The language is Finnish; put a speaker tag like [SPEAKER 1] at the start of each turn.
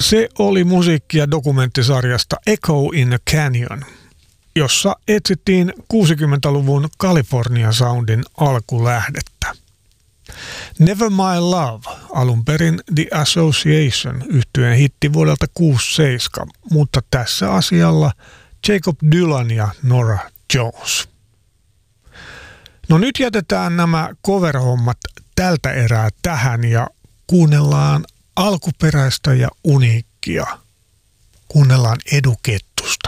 [SPEAKER 1] Se oli musiikkia dokumenttisarjasta Echo in the Canyon, jossa etsittiin 60-luvun California Soundin alkulähdettä. Never My Love, alun perin The Association, yhtyeen hitti vuodelta 1967, mutta tässä asialla Jacob Dylan ja Norah Jones. No nyt jätetään nämä cover-hommat tältä erää tähän ja kuunnellaan alkuperäistä ja uniikkia. Kuunnellaan Edu Kettusta.